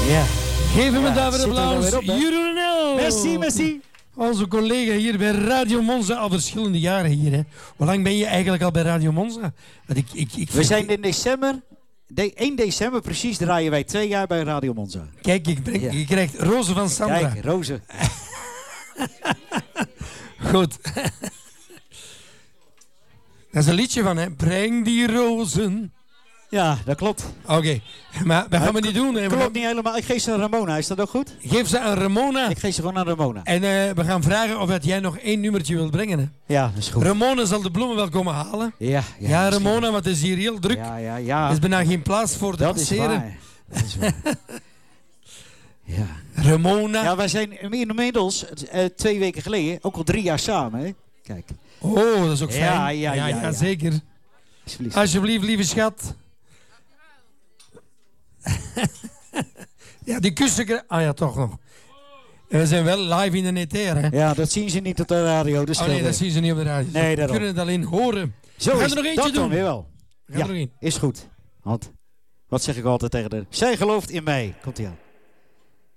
Ja. Geef hem een duim applaus. Jeroen L. Merci, merci. Onze collega hier bij Radio Monza al verschillende jaren hier. Hè. Hoe lang ben je eigenlijk al bij Radio Monza? Want We zijn in december, 1 december precies, draaien wij 2 jaar bij Radio Monza. Kijk, je krijgt rozen van Sandra. Kijk, rozen. Goed. Dat is een liedje van, hè. Breng die rozen. Ja, dat klopt. Oké, maar dat gaan we niet doen. Hè. Klopt niet helemaal. Ik geef ze aan Ramona. Is dat ook goed? Geef ze aan Ramona. Ik geef ze gewoon aan Ramona. En we gaan vragen of dat jij nog 1 nummertje wilt brengen. Hè. Ja, dat is goed. Ramona zal de bloemen wel komen halen. Ja, Ramona, want het is hier heel druk. Ja. Er is bijna geen plaats voor de passeren. Dat is waar. Ja. Ramona. Ja, wij zijn inmiddels 2 weken geleden ook al 3 jaar samen. Hè? Kijk. Oh, dat is ook fijn. Ja, zeker. Alsjeblieft, lieve schat. Ja, die kussen... Ah ja, toch nog. We zijn wel live in de ETR, hè? Ja, dat zien ze niet op de radio. Dus nee, dat zien ze niet op de radio. Nee, we kunnen het alleen horen. Zo we gaan er nog eentje doen. Weer wel. Ja, is goed. Want, wat zeg ik altijd tegen de... Zij gelooft in mij. Komt-ie aan.